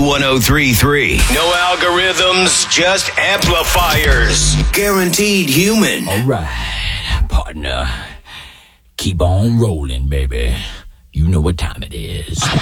1033. No algorithms, just amplifiers. Guaranteed human. All right, partner. Keep on rolling, baby. You know what time it is.